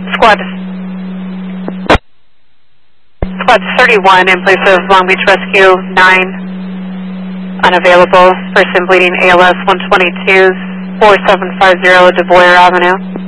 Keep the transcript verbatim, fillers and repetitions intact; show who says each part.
Speaker 1: Squad. Squad thirty-one in place of Long Beach Rescue nine. Unavailable. Person bleeding A L S one twenty-two, four seven five zero DeBoyer Avenue.